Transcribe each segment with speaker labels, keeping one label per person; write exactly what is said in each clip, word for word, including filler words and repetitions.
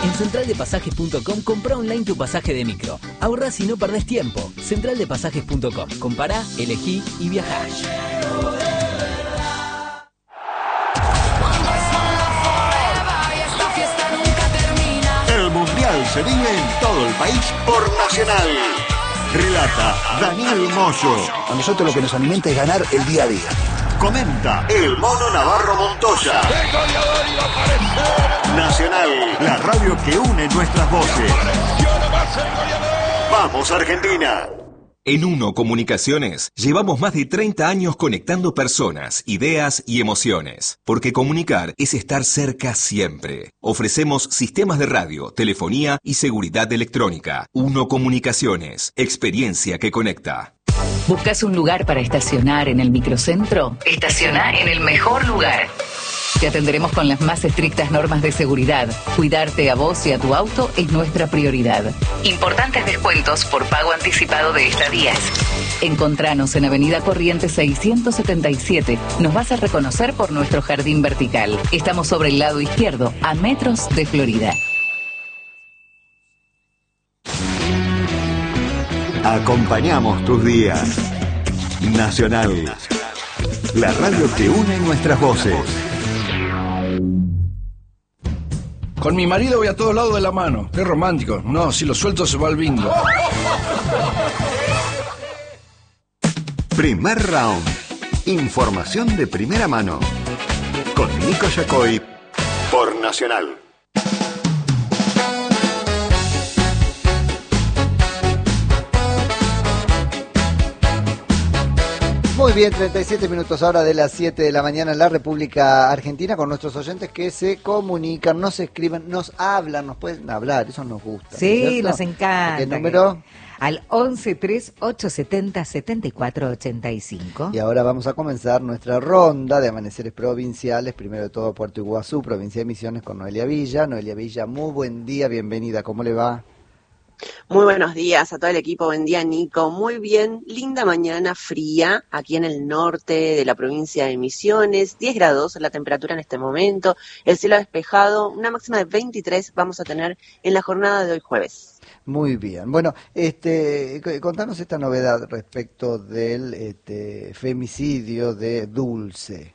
Speaker 1: En central de pasajes punto com comprá online tu pasaje de micro. Ahorrás y no perdés tiempo. central de pasajes punto com. Compará, elegí y viajá.
Speaker 2: El Mundial se vive en todo el país por Nacional. Relata Daniel Moyo.
Speaker 3: A nosotros lo que nos alimenta es ganar el día a día.
Speaker 2: Comenta el Mono Navarro Montoya. Nacional, la radio que une nuestras voces. ¡Vamos, Argentina!
Speaker 4: En Uno Comunicaciones llevamos más de treinta años conectando personas, ideas y emociones. Porque comunicar es estar cerca siempre. Ofrecemos sistemas de radio, telefonía y seguridad electrónica. Uno Comunicaciones, experiencia que conecta.
Speaker 5: ¿Buscas un lugar para estacionar en el microcentro? Estaciona en el mejor lugar. Te atenderemos con las más estrictas normas de seguridad. Cuidarte a vos y a tu auto es nuestra prioridad. Importantes descuentos por pago anticipado de estadías. Encontranos en Avenida Corrientes seiscientos setenta y siete. Nos vas a reconocer por nuestro jardín vertical. Estamos sobre el lado izquierdo, a metros de Florida.
Speaker 2: Acompañamos tus días. Nacional, la radio que une nuestras voces.
Speaker 6: Con mi marido voy a todos lados de la mano. Qué romántico. No, si lo suelto se va al bingo.
Speaker 2: Primer round. Información de primera mano. Con Nico Yacoy. Por Nacional.
Speaker 7: Muy bien, treinta y siete minutos ahora de las siete de la mañana en la República Argentina con nuestros oyentes que se comunican, nos escriben, nos hablan, nos pueden hablar, eso nos gusta.
Speaker 8: Sí, ¿no nos encanta.
Speaker 7: ¿Qué número?
Speaker 8: Al once tres ocho setenta setenta y cuatro ochenta y cinco.
Speaker 7: Y ahora vamos a comenzar nuestra ronda de amaneceres provinciales, primero de todo Puerto Iguazú, provincia de Misiones, con Noelia Villa. Noelia Villa, muy buen día, bienvenida, ¿cómo le va?
Speaker 9: Muy buenos días a todo el equipo, buen día Nico, muy bien, linda mañana fría aquí en el norte de la provincia de Misiones, diez grados la temperatura en este momento, el cielo despejado, una máxima de veintitrés vamos a tener en la jornada de hoy jueves.
Speaker 7: Muy bien, bueno, este, contanos esta novedad respecto del este, femicidio de Dulce.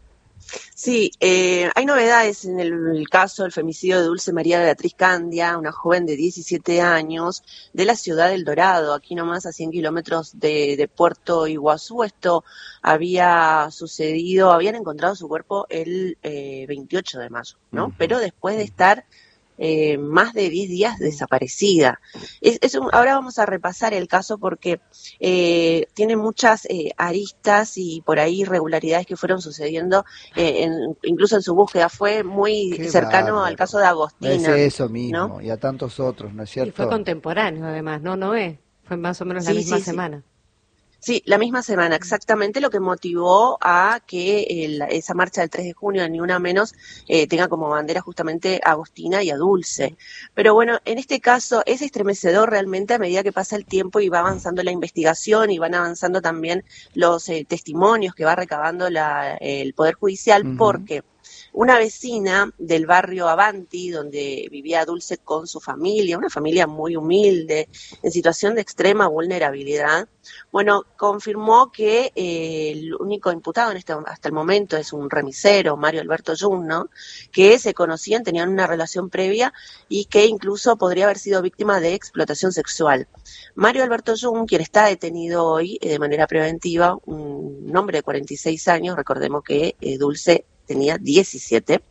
Speaker 9: Sí, eh, hay novedades en el, el caso del femicidio de Dulce María Beatriz Candia, una joven de diecisiete años de la ciudad del Dorado, aquí nomás a cien kilómetros de, de Puerto Iguazú. Esto había sucedido, habían encontrado su cuerpo el eh, veintiocho de mayo, ¿no? Uh-huh. Pero después de estar Eh, más de diez días desaparecida. Es, es un, ahora vamos a repasar el caso porque eh, tiene muchas eh, aristas y por ahí irregularidades que fueron sucediendo, eh, en, incluso en su búsqueda. Fue muy Qué cercano bárbaro. Al caso de Agostina.
Speaker 7: Es eso mismo, ¿no? Y a tantos otros, ¿no es cierto?
Speaker 10: Y fue contemporáneo además, ¿no? ¿No es? Fue más o menos la
Speaker 9: sí,
Speaker 10: misma
Speaker 9: sí,
Speaker 10: semana.
Speaker 9: Sí. Sí, la misma semana, exactamente lo que motivó a que el, esa marcha del tres de junio, de Ni Una Menos, eh, tenga como bandera justamente a Agostina y a Dulce. Pero bueno, en este caso es estremecedor realmente a medida que pasa el tiempo y va avanzando la investigación y van avanzando también los eh, testimonios que va recabando la, el Poder Judicial, uh-huh. porque una vecina del barrio Avanti, donde vivía Dulce con su familia, una familia muy humilde, en situación de extrema vulnerabilidad, bueno, confirmó que eh, el único imputado en este, hasta el momento es un remisero, Mario Alberto Jung, ¿no? Que se conocían, tenían una relación previa y que incluso podría haber sido víctima de explotación sexual. Mario Alberto Jung, quien está detenido hoy eh, de manera preventiva, un hombre de cuarenta y seis años, recordemos que eh, Dulce tenía diecisiete,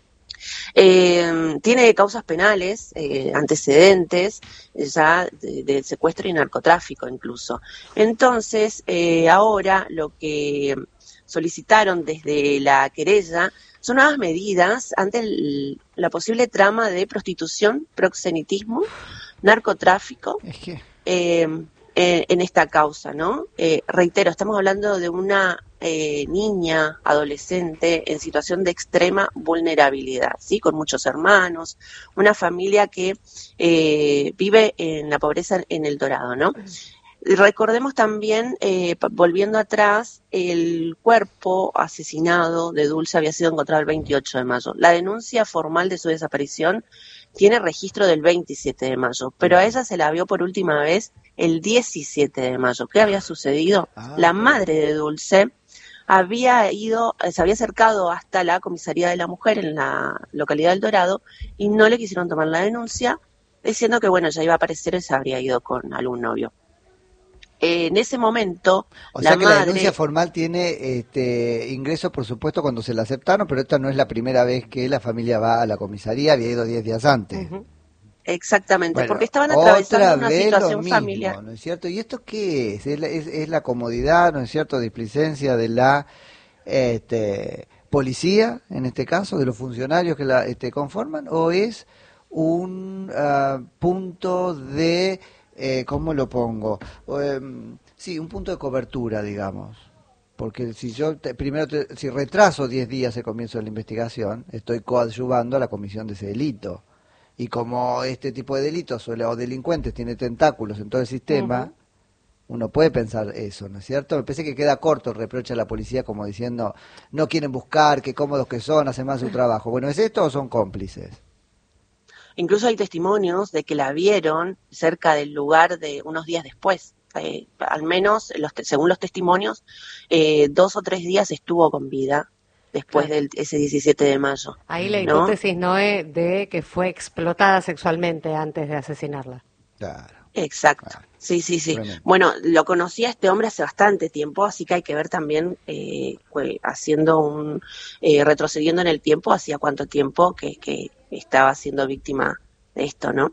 Speaker 9: eh, tiene causas penales, eh, antecedentes ya de, de secuestro y narcotráfico incluso. Entonces, eh, ahora lo que solicitaron desde la querella son nuevas medidas ante el, la posible trama de prostitución, proxenetismo, narcotráfico, es que... eh, eh, en esta causa, ¿no? Eh, reitero, estamos hablando de una eh, niña, adolescente, en situación de extrema vulnerabilidad, ¿sí? Con muchos hermanos, una familia que eh, vive en la pobreza en El Dorado, ¿no? recordemos también, eh, volviendo atrás, el cuerpo asesinado de Dulce había sido encontrado el veintiocho de mayo. La denuncia formal de su desaparición tiene registro del veintisiete de mayo, pero a ella se la vio por última vez el diecisiete de mayo. ¿Qué había sucedido? Ah, la madre de Dulce había ido, se había acercado hasta la comisaría de la mujer en la localidad del Dorado y no le quisieron tomar la denuncia, diciendo que bueno, ya iba a aparecer y se habría ido con algún novio. En ese momento,
Speaker 7: o
Speaker 9: la
Speaker 7: sea que
Speaker 9: madre...
Speaker 7: la denuncia formal tiene este ingreso, por supuesto, cuando se la aceptaron, pero esta no es la primera vez que la familia va a la comisaría, había ido diez días antes.
Speaker 9: Uh-huh. Exactamente,
Speaker 7: bueno,
Speaker 9: porque estaban atravesando
Speaker 7: otra
Speaker 9: una
Speaker 7: vez
Speaker 9: situación
Speaker 7: lo mismo,
Speaker 9: familiar.
Speaker 7: ¿no es cierto? ¿Y esto qué es? ¿Es la, es, es la comodidad, ¿no es cierto?, displicencia de la este, policía, en este caso, de los funcionarios que la este, conforman, o es un uh, punto de... Eh, ¿Cómo lo pongo? Eh, sí, un punto de cobertura, digamos. Porque si yo te, primero, te, si retraso diez días el comienzo de la investigación, estoy coadyuvando a la comisión de ese delito. Y como este tipo de delitos o, o delincuentes tiene tentáculos en todo el sistema, uh-huh. uno puede pensar eso, ¿no es cierto? Me parece que queda corto el reproche a la policía como diciendo, no quieren buscar, qué cómodos que son, hacen más su trabajo. Bueno, ¿es esto o son cómplices?
Speaker 9: Incluso hay testimonios de que la vieron cerca del lugar de unos días después. Eh, al menos, los te- según los testimonios, eh, dos o tres días estuvo con vida después claro. de ese diecisiete de mayo.
Speaker 10: Ahí la
Speaker 9: ¿no?
Speaker 10: hipótesis, Noé, de que fue explotada sexualmente antes de asesinarla.
Speaker 7: Claro.
Speaker 9: Exacto. Claro. Sí, sí, sí. Realmente. Bueno, lo conocí a este hombre hace bastante tiempo, así que hay que ver también, eh, haciendo un, eh, retrocediendo en el tiempo, hacía cuánto tiempo que, que estaba siendo víctima de esto, ¿no?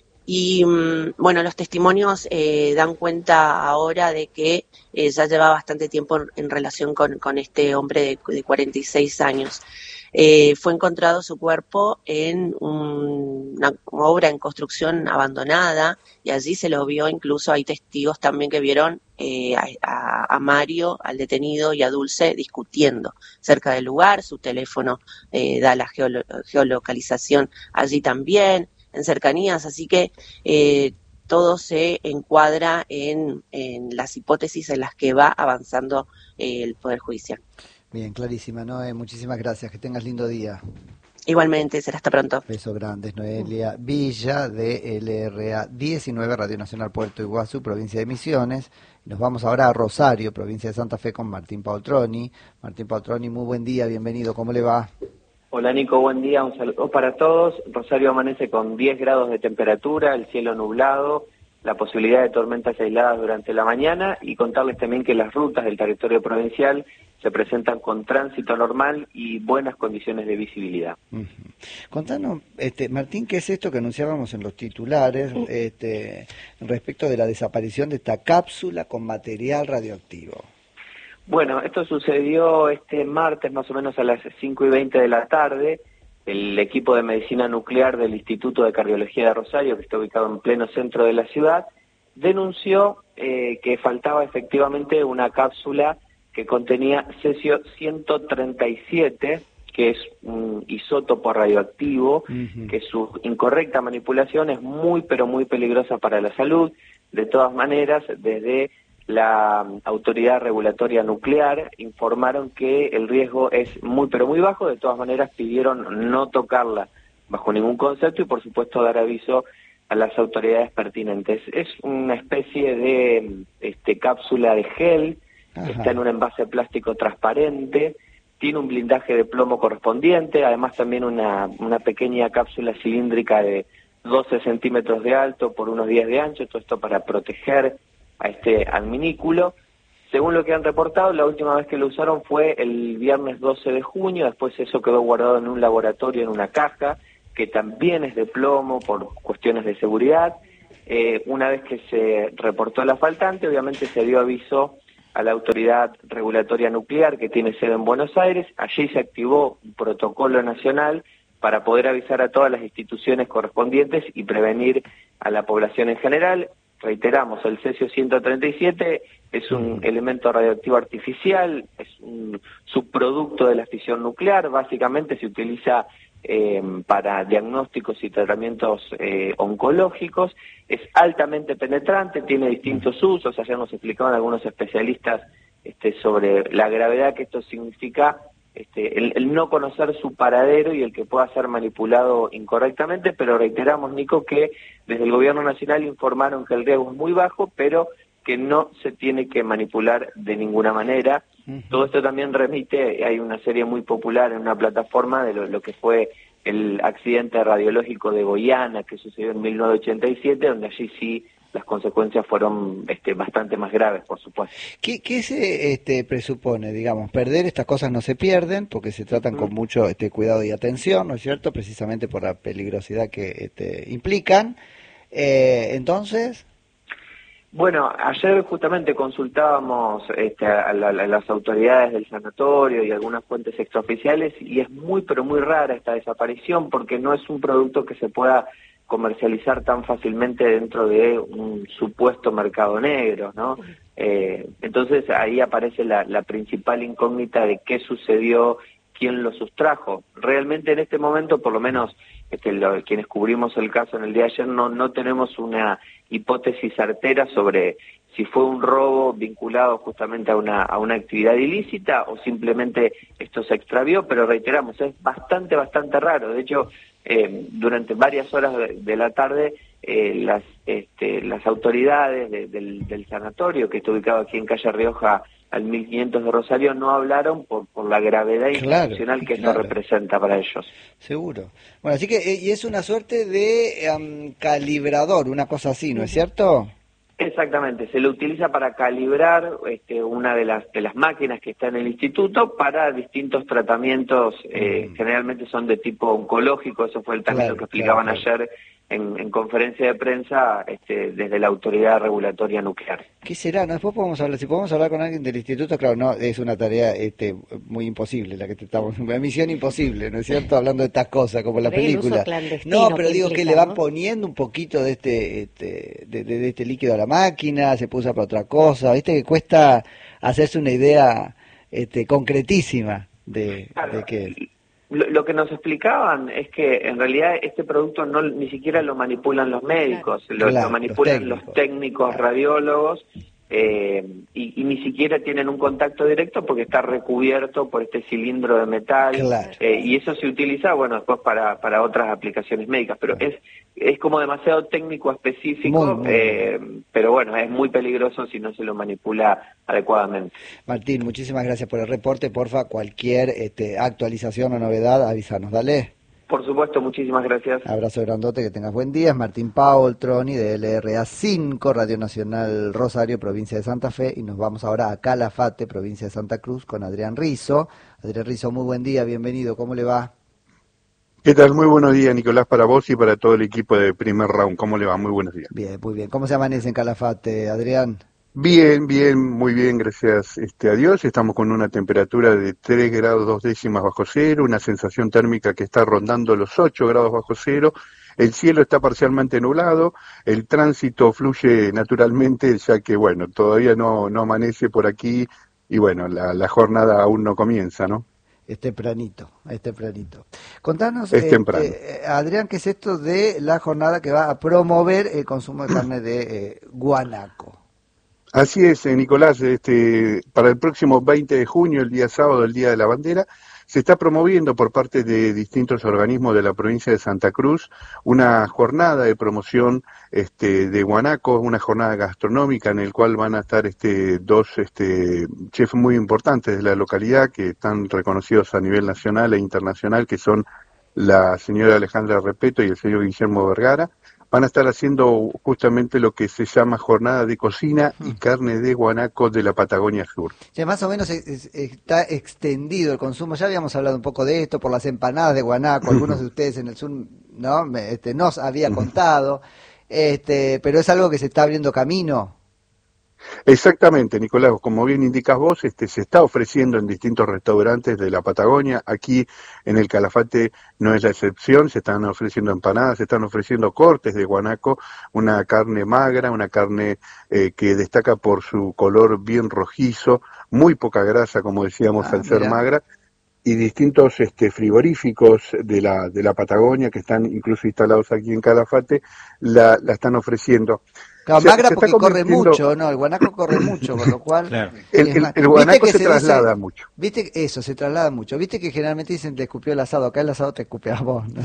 Speaker 9: Y mmm, bueno, los testimonios eh, dan cuenta ahora de que eh, ya lleva bastante tiempo en, en relación con, con este hombre de, de cuarenta y seis años. Eh, fue encontrado su cuerpo en un, una obra en construcción abandonada y allí se lo vio, incluso hay testigos también que vieron eh, a, a Mario, al detenido, y a Dulce discutiendo cerca del lugar. Su teléfono eh, da la geolo- geolocalización allí también, en cercanías, así que eh, todo se encuadra en, en las hipótesis en las que va avanzando eh, el Poder Judicial.
Speaker 7: Bien, clarísima, Noé. Muchísimas gracias. Que tengas lindo día.
Speaker 9: Igualmente, será hasta pronto.
Speaker 7: Besos grandes, Noelia Villa, de L R A diecinueve, Radio Nacional Puerto Iguazú, provincia de Misiones. Nos vamos ahora a Rosario, provincia de Santa Fe, con Martín Pautroni. Martín Pautroni, muy buen día, bienvenido. ¿Cómo le va?
Speaker 11: Hola Nico, buen día, un saludo para todos. Rosario amanece con diez grados de temperatura, el cielo nublado, la posibilidad de tormentas aisladas durante la mañana, y contarles también que las rutas del territorio provincial se presentan con tránsito normal y buenas condiciones de visibilidad.
Speaker 7: Uh-huh. Contanos, este, Martín, ¿qué es esto que anunciábamos en los titulares este, respecto de la desaparición de esta cápsula con material radioactivo?
Speaker 11: Bueno, esto sucedió este martes más o menos a las cinco y veinte de la tarde. El equipo de medicina nuclear del Instituto de Cardiología de Rosario, que está ubicado en pleno centro de la ciudad, denunció eh, que faltaba efectivamente una cápsula que contenía cesio ciento treinta y siete, que es un isótopo radioactivo, uh-huh. que su incorrecta manipulación es muy pero muy peligrosa para la salud. De todas maneras, desde la Autoridad Regulatoria Nuclear informaron que el riesgo es muy pero muy bajo. De todas maneras pidieron no tocarla bajo ningún concepto y por supuesto dar aviso a las autoridades pertinentes. Es una especie de este, cápsula de gel. Ajá. Está en un envase plástico transparente, tiene un blindaje de plomo correspondiente, además también una, una pequeña cápsula cilíndrica de doce centímetros de alto por unos diez de ancho, todo esto para proteger a este adminículo. Según lo que han reportado, la última vez que lo usaron fue el viernes doce de junio, después eso quedó guardado en un laboratorio, en una caja, que también es de plomo por cuestiones de seguridad. Eh, una vez que se reportó la faltante, obviamente se dio aviso a la Autoridad Regulatoria Nuclear, que tiene sede en Buenos Aires. Allí se activó un protocolo nacional para poder avisar a todas las instituciones correspondientes y prevenir a la población en general. Reiteramos, el cesio ciento treinta y siete es un elemento radioactivo artificial, es un subproducto de la fisión nuclear, básicamente se utiliza eh, para diagnósticos y tratamientos eh, oncológicos. Es altamente penetrante, tiene distintos usos. Ayer nos explicaban algunos especialistas este, sobre la gravedad que esto significa, este, el, el no conocer su paradero y el que pueda ser manipulado incorrectamente, pero reiteramos, Nico, que desde el Gobierno Nacional informaron que el riesgo es muy bajo, pero que no se tiene que manipular de ninguna manera. Uh-huh. Todo esto también remite, hay una serie muy popular en una plataforma de lo, lo que fue el accidente radiológico de Goiânia, que sucedió en mil novecientos ochenta y siete, donde allí sí las consecuencias fueron este, bastante más graves, por supuesto.
Speaker 7: ¿Qué, qué se este, presupone? Digamos, perder estas cosas no se pierden, porque se tratan uh-huh. con mucho este, cuidado y atención, ¿no es cierto? Precisamente por la peligrosidad que este, implican. Eh, entonces...
Speaker 11: Bueno, ayer justamente consultábamos este, a, la, a las autoridades del sanatorio y algunas fuentes extraoficiales, y es muy pero muy rara esta desaparición porque no es un producto que se pueda comercializar tan fácilmente dentro de un supuesto mercado negro, ¿no? Eh, entonces ahí aparece la, la principal incógnita de qué sucedió, quién lo sustrajo. Realmente en este momento, por lo menos este, lo, quienes cubrimos el caso en el día de ayer, no, no tenemos una hipótesis certera sobre si fue un robo vinculado justamente a una, a una actividad ilícita o simplemente esto se extravió, pero reiteramos, es bastante, bastante raro. De hecho, eh, durante varias horas de, de la tarde, eh, las, este, las autoridades de, del, del sanatorio, que está ubicado aquí en calle Rioja, al mil quinientos de Rosario, no hablaron por, por la gravedad institucional claro, que claro. esto representa para ellos.
Speaker 7: Seguro. Bueno, así que y es una suerte de um, calibrador, una cosa así, ¿no es cierto?
Speaker 11: Exactamente, se lo utiliza para calibrar este, una de las de las máquinas que está en el instituto para distintos tratamientos, eh, mm. generalmente son de tipo oncológico, eso fue el también claro, lo que explicaban claro, claro. ayer en, en conferencia de prensa este, desde la Autoridad Regulatoria Nuclear.
Speaker 7: ¿Qué será? No, después podemos hablar, si podemos hablar con alguien del instituto, claro, no, es una tarea este, muy imposible la que te estamos, una misión imposible, ¿no es cierto? Hablando de estas cosas, como la película. No, pero digo que le van poniendo un poquito de este, este de, de, de este líquido a la máquina, se puso para otra cosa, viste que cuesta hacerse una idea este, concretísima de,
Speaker 11: claro.
Speaker 7: de qué es.
Speaker 11: Lo, lo que nos explicaban es que en realidad este producto no ni siquiera lo manipulan los médicos, claro. lo, claro, lo manipulan los técnicos, los técnicos claro. radiólogos, eh, y, y ni siquiera tienen un contacto directo porque está recubierto por este cilindro de metal, claro. eh, y eso se utiliza, bueno, después para, para otras aplicaciones médicas, pero es es como demasiado técnico específico, muy, muy eh, pero bueno, es muy peligroso si no se lo manipula adecuadamente.
Speaker 7: Martín, muchísimas gracias por el reporte, porfa, cualquier este, actualización o novedad, avísanos, dale.
Speaker 11: Por supuesto, muchísimas gracias.
Speaker 7: Abrazo grandote, que tengas buen día. Es Martín Paul Troni de L R A cinco, Radio Nacional Rosario, provincia de Santa Fe, y nos vamos ahora a Calafate, provincia de Santa Cruz, con Adrián Rizzo. Adrián Rizzo, muy buen día, bienvenido, ¿cómo le va?
Speaker 12: ¿Qué tal? Muy buenos días, Nicolás, para vos y para todo el equipo de Primer Round. ¿Cómo le va? Muy buenos días.
Speaker 7: Bien, muy bien. ¿Cómo se amanece en Calafate, Adrián?
Speaker 12: Bien, bien, muy bien, gracias este, a Dios. Estamos con una temperatura de tres grados dos décimas bajo cero, una sensación térmica que está rondando los ocho grados bajo cero. El cielo está parcialmente nublado, el tránsito fluye naturalmente, ya que, bueno, todavía no, no amanece por aquí y, bueno, la, la jornada aún no comienza, ¿no?
Speaker 7: Es tempranito, es tempranito. Contanos,
Speaker 12: es
Speaker 7: eh,
Speaker 12: temprano.
Speaker 7: eh, Adrián, ¿qué es esto de la jornada que va a promover el consumo de carne de eh, guanaco?
Speaker 12: Así es, eh, Nicolás, este, para el próximo veinte de junio, el día sábado, el Día de la Bandera, se está promoviendo por parte de distintos organismos de la provincia de Santa Cruz una jornada de promoción este, de guanaco, una jornada gastronómica en el cual van a estar este, dos este, chefs muy importantes de la localidad que están reconocidos a nivel nacional e internacional, que son la señora Alejandra Repeto y el señor Guillermo Vergara. Van a estar haciendo justamente lo que se llama jornada de cocina y carne de guanaco de la Patagonia Sur.
Speaker 7: Ya más o menos es, es, está extendido el consumo. Ya habíamos hablado un poco de esto por las empanadas de guanaco. Algunos de ustedes en el sur no este, nos había contado, este, pero es algo que se está abriendo camino.
Speaker 12: Exactamente, Nicolás, como bien indicas vos, este, se está ofreciendo en distintos restaurantes de la Patagonia. Aquí en el Calafate no es la excepción, se están ofreciendo empanadas, se están ofreciendo cortes de guanaco, una carne magra, una carne eh, que destaca por su color bien rojizo, muy poca grasa, como decíamos, ah, al ser mira. magra. y distintos este, frigoríficos de la de la Patagonia que están incluso instalados aquí en Calafate la, la están ofreciendo.
Speaker 7: Claro,
Speaker 12: Se-
Speaker 7: Magra
Speaker 12: se está
Speaker 7: porque corre
Speaker 12: convirtiendo-
Speaker 7: mucho, ¿no? El guanaco corre mucho, con lo cual...
Speaker 12: Claro. El-
Speaker 7: es
Speaker 12: el-
Speaker 7: más-
Speaker 12: el
Speaker 7: ¿viste
Speaker 12: guanaco
Speaker 7: que
Speaker 12: se
Speaker 7: dice-
Speaker 12: traslada mucho.
Speaker 7: Viste que eso, se traslada mucho. Viste que generalmente dicen te escupió el asado, acá el asado te escupe a vos. ¿no?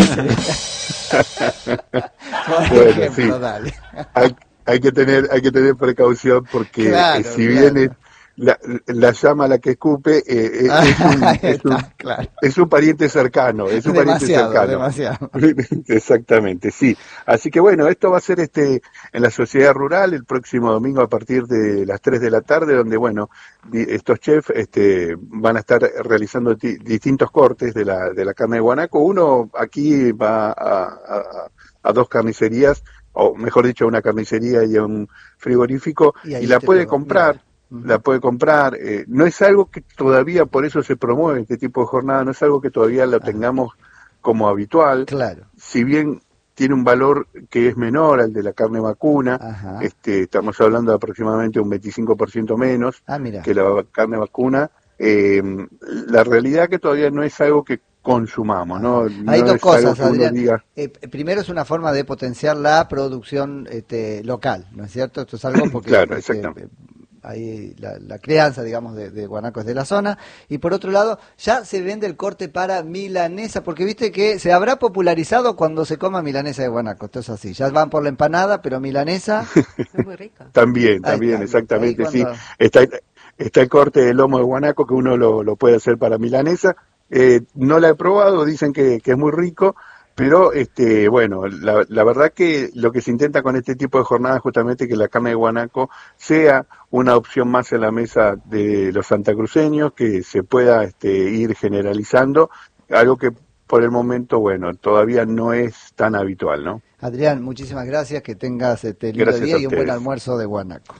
Speaker 7: Por
Speaker 12: Bueno,
Speaker 7: ejemplo,
Speaker 12: sí.
Speaker 7: dale.
Speaker 12: Hay, hay que tener hay que tener precaución porque
Speaker 7: Claro,
Speaker 12: eh, si
Speaker 7: claro.
Speaker 12: bien es la, la llama la que escupe, eh, eh, es, un,
Speaker 7: Ahí
Speaker 12: es, un,
Speaker 7: está, claro.
Speaker 12: es un pariente cercano, es un
Speaker 7: Demasiado,
Speaker 12: pariente cercano.
Speaker 7: demasiado.
Speaker 12: Exactamente, sí. Así que bueno, esto va a ser este en la sociedad rural el próximo domingo a partir de las tres de la tarde, donde bueno, di- estos chefs este, van a estar realizando di- distintos cortes de la, de la carne de guanaco. Uno aquí va a, a, a dos carnicerías, o mejor dicho, a una carnicería y a un frigorífico,
Speaker 7: Y
Speaker 12: y,
Speaker 7: ahí
Speaker 12: la
Speaker 7: te
Speaker 12: puede
Speaker 7: lo-
Speaker 12: comprar. La puede comprar, eh, no es algo que todavía, por eso se promueve este tipo de jornada, no es algo que todavía lo tengamos como habitual,
Speaker 7: Claro.
Speaker 12: si bien tiene un valor que es menor al de la carne vacuna,
Speaker 7: Ajá.
Speaker 12: este, estamos hablando de aproximadamente un veinticinco por ciento menos
Speaker 7: Ah, mira.
Speaker 12: que la carne vacuna, eh, la realidad que todavía no es algo que consumamos, ¿no?
Speaker 7: Hay
Speaker 12: No
Speaker 7: dos
Speaker 12: es algo
Speaker 7: cosas,
Speaker 12: que uno
Speaker 7: Adrián.
Speaker 12: diga,
Speaker 7: Eh, primero es una forma de potenciar la producción este, local, ¿no es cierto? Esto es algo porque
Speaker 12: Claro,
Speaker 7: este,
Speaker 12: exactamente.
Speaker 7: hay la, la crianza, digamos, de, de guanacos de la zona. Y por otro lado, ya se vende el corte para milanesa, porque viste que se habrá popularizado cuando se coma milanesa de guanaco. Esto es así. Ya van por la empanada, pero milanesa...
Speaker 10: Es muy rica.
Speaker 12: También,
Speaker 7: Ahí
Speaker 12: también,
Speaker 7: está,
Speaker 12: exactamente,
Speaker 7: ahí
Speaker 12: sí.
Speaker 7: cuando-
Speaker 12: Está, está el corte de lomo de guanaco que uno lo, lo puede hacer para milanesa. Eh, no la he probado, dicen que, que es muy rico, pero este, bueno, la, la verdad que lo que se intenta con este tipo de jornadas es justamente que la carne de guanaco sea una opción más en la mesa de los santacruceños, que se pueda este, ir generalizando, algo que por el momento, bueno, todavía no es tan habitual, ¿no?
Speaker 7: Adrián, muchísimas gracias, que tengas este lindo
Speaker 12: Gracias
Speaker 7: día
Speaker 12: a
Speaker 7: y un buen
Speaker 12: ustedes.
Speaker 7: almuerzo de guanaco.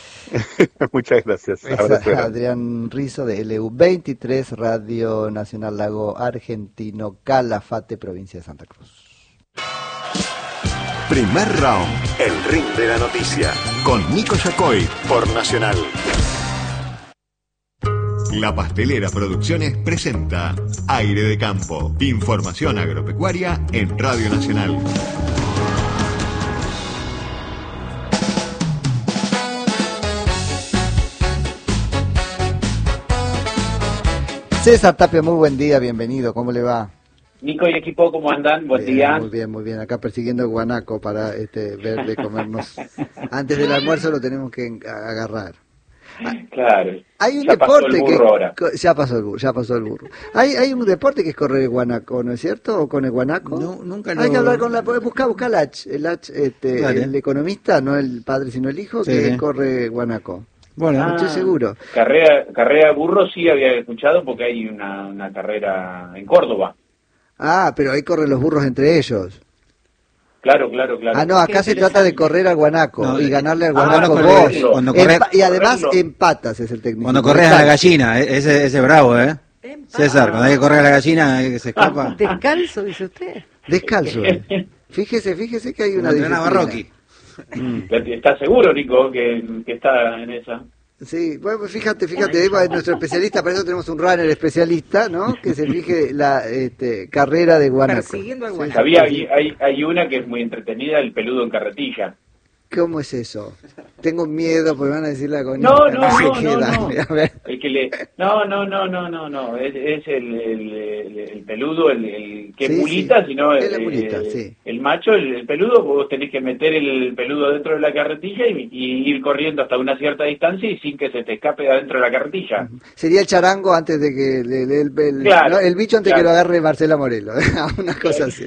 Speaker 12: Muchas gracias.
Speaker 7: Es
Speaker 12: Abrazo grande.
Speaker 7: Adrián Rizo de L U veintitrés, Radio Nacional Lago Argentino, Calafate, provincia de Santa Cruz.
Speaker 2: Primer round, el ring de la noticia, con Nico Yacoy por Nacional. La Pastelera Producciones presenta Aire de Campo, información agropecuaria en Radio Nacional.
Speaker 7: César Tapia, muy buen día, bienvenido, ¿cómo le va?
Speaker 13: Nico y equipo, ¿cómo andan? Buen
Speaker 7: Bien,
Speaker 13: día.
Speaker 7: Muy bien, muy bien, acá persiguiendo el guanaco para este, ver de comernos. Antes del almuerzo lo tenemos que en- agarrar.
Speaker 13: Claro.
Speaker 7: Hay un
Speaker 13: Ya pasó
Speaker 7: deporte
Speaker 13: el burro
Speaker 7: que
Speaker 13: ahora.
Speaker 7: co- ya pasó el burro, ya pasó el burro. Hay hay un deporte que es correr el guanaco, ¿no es cierto? ¿O con el guanaco?
Speaker 14: No, nunca
Speaker 7: Hay
Speaker 14: lo-
Speaker 7: que hablar con la busca busca el H, el H, este,
Speaker 14: Dale.
Speaker 7: el economista, no el padre sino el hijo,
Speaker 14: Sí,
Speaker 7: que
Speaker 14: sí.
Speaker 7: corre guanaco.
Speaker 14: Bueno,
Speaker 7: No estoy
Speaker 13: Ah,
Speaker 7: seguro.
Speaker 13: Carrera, carrera de burro sí había escuchado porque hay una, una carrera en Córdoba.
Speaker 7: Ah, pero ahí corren los burros entre ellos.
Speaker 13: Claro, claro, claro.
Speaker 7: Ah, no, acá se trata de correr al guanaco
Speaker 14: No,
Speaker 7: y ganarle al
Speaker 13: ah,
Speaker 7: guanaco
Speaker 14: correr-
Speaker 7: vos.
Speaker 14: cuando corre-
Speaker 7: Empa- y además
Speaker 13: correrlo.
Speaker 7: empatas es el técnico.
Speaker 14: cuando corres a la gallina, eh, ese ese es bravo, ¿eh? César, cuando hay que correr a la gallina, eh, que se escapa.
Speaker 10: Descalzo, dice usted.
Speaker 7: Descalzo. eh. Fíjese, fíjese que hay una
Speaker 14: Como entrenaba
Speaker 7: disciplina.
Speaker 14: Rocky.
Speaker 13: ¿Estás seguro, Nico, que, que está en esa?
Speaker 7: Sí, bueno, pues fíjate, fíjate, Eva es nuestro especialista, para eso tenemos un runner especialista, ¿no? Que se fije la este, carrera de guanaco.
Speaker 10: Persiguiendo al
Speaker 7: Sí,
Speaker 10: guanaco.
Speaker 13: Había, hay, hay, hay una que es muy entretenida, el peludo en carretilla.
Speaker 7: ¿Cómo es eso? Tengo miedo porque van a decir la coña.
Speaker 13: No, no,
Speaker 7: sé
Speaker 13: no,
Speaker 7: qué,
Speaker 13: no,
Speaker 7: dale,
Speaker 13: no.
Speaker 7: a ver.
Speaker 13: El que le... No, no, no, no, no, no. Es, es el, el, el, el peludo, el, el que
Speaker 7: Sí,
Speaker 13: es mulita,
Speaker 7: sí.
Speaker 13: sino
Speaker 7: Es
Speaker 13: el,
Speaker 7: la mulita,
Speaker 13: el-
Speaker 7: sí.
Speaker 13: el macho, el, el peludo, vos tenés que meter el peludo dentro de la carretilla y, y ir corriendo hasta una cierta distancia y sin que se te escape de adentro de la carretilla.
Speaker 7: Sería el charango antes de que le- le- el, el-
Speaker 13: Claro,
Speaker 7: no, el bicho antes
Speaker 13: claro.
Speaker 7: que lo agarre Marcela Morelo, una cosa así.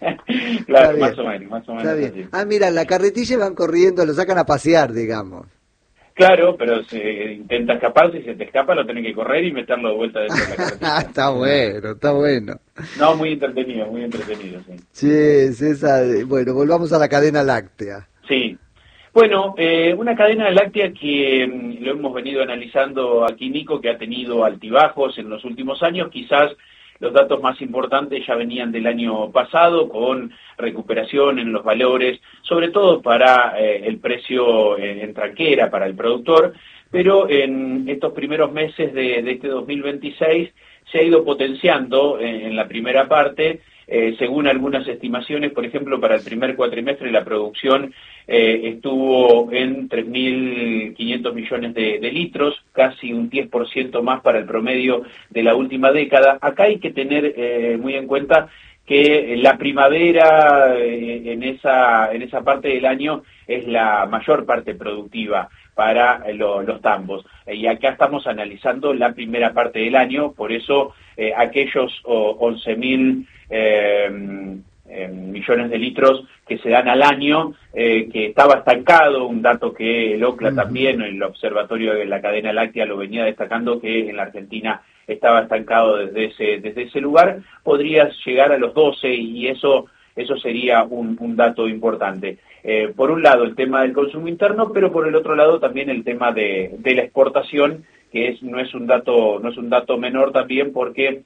Speaker 13: Claro,
Speaker 7: Está
Speaker 13: más
Speaker 7: bien.
Speaker 13: o menos, más o menos.
Speaker 7: Está bien.
Speaker 13: así.
Speaker 7: Ah, mira, la carretilla van corriendo, lo sacan a pasear, digamos.
Speaker 13: Claro, pero se intenta escaparse y se te escapa, lo tenés que correr y meterlo de vuelta dentro de la carretilla.
Speaker 7: Está bueno, está bueno.
Speaker 13: No, muy entretenido, muy entretenido, sí.
Speaker 7: Sí, César, bueno, volvamos a la cadena láctea.
Speaker 13: Sí. Bueno, eh, una cadena láctea que mm, lo hemos venido analizando aquí, Nico, que ha tenido altibajos en los últimos años. Quizás los datos más importantes ya venían del año pasado, con recuperación en los valores, sobre todo para eh, el precio en, en tranquera, para el productor, pero en estos primeros meses de, de este dos mil veintiséis se ha ido potenciando en, en la primera parte. Eh, según algunas estimaciones, por ejemplo, para el primer cuatrimestre la producción eh, estuvo en tres mil quinientos millones de, de litros, casi un diez por ciento más para el promedio de la última década. Acá hay que tener eh, muy en cuenta que la primavera eh, en esa en esa parte del año es la mayor parte productiva para lo, los tambos. Y acá estamos analizando la primera parte del año, por eso eh, aquellos oh, once mil eh, eh, millones de litros que se dan al año, eh, que estaba estancado, un dato que el OCLA uh-huh. también, el Observatorio de la Cadena Láctea lo venía destacando, que en la Argentina estaba estancado desde ese desde ese lugar, podría llegar a los doce y eso eso sería un, un dato importante. Eh, por un lado el tema del consumo interno, pero por el otro lado también el tema de, de la exportación, que es no es un dato no es un dato menor también, porque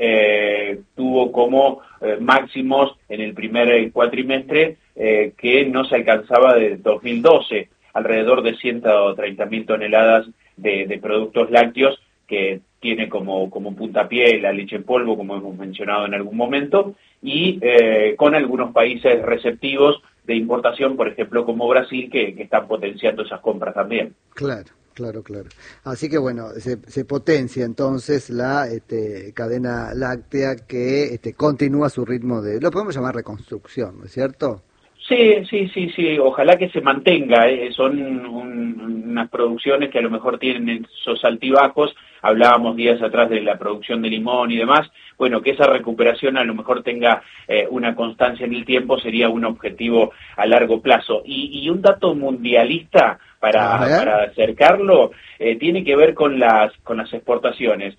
Speaker 13: eh, tuvo como eh, máximos en el primer cuatrimestre eh, que no se alcanzaba desde dos mil doce, alrededor de ciento treinta mil toneladas de, de productos lácteos, que tiene como, como puntapié la leche en polvo, como hemos mencionado en algún momento, y eh, con algunos países receptivos de importación, por ejemplo, como Brasil, que, que están potenciando esas compras también.
Speaker 7: Claro, claro, claro. Así que, bueno, se, se potencia entonces la este, cadena láctea que este, continúa su ritmo de, lo podemos llamar reconstrucción, ¿no es cierto?
Speaker 13: Sí, sí, sí, sí, ojalá que se mantenga, eh. son un, unas producciones que a lo mejor tienen esos altibajos, hablábamos días atrás de la producción de limón y demás, bueno, que esa recuperación a lo mejor tenga eh, una constancia en el tiempo sería un objetivo a largo plazo. Y, y un dato mundialista para, para acercarlo eh, tiene que ver con las, con las exportaciones.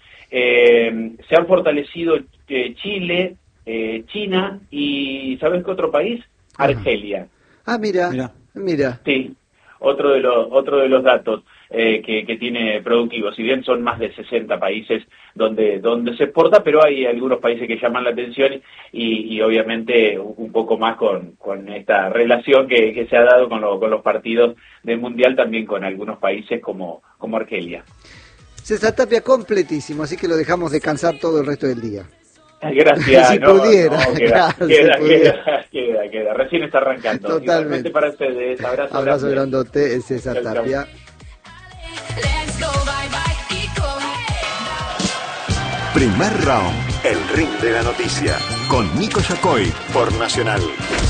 Speaker 13: Eh, se han fortalecido eh, Chile, eh, China y ¿sabes qué otro país? Argelia.
Speaker 7: Ah, mira, mira, mira.
Speaker 13: Sí, otro de los otro de los datos eh, que, que tiene productivo. Si bien son más de sesenta países donde donde se exporta, pero hay algunos países que llaman la atención y, y obviamente un poco más con, con esta relación que, que se ha dado con, lo, con los partidos del Mundial, también con algunos países como, como Argelia.
Speaker 7: César Tapia, completísimo, así que lo dejamos descansar todo el resto del día.
Speaker 13: Gracias,
Speaker 7: si
Speaker 13: no,
Speaker 7: pudiera,
Speaker 13: no, queda,
Speaker 7: claro,
Speaker 13: queda,
Speaker 7: si pudiera.
Speaker 13: queda, queda, queda, recién está arrancando.
Speaker 7: Totalmente.
Speaker 13: Igualmente para ustedes, abrazo,
Speaker 7: abrazo grandote, César
Speaker 13: chau,
Speaker 7: Tapia.
Speaker 13: Chau.
Speaker 2: Primer round, el ring de la noticia, con Nico Yacoy por Nacional.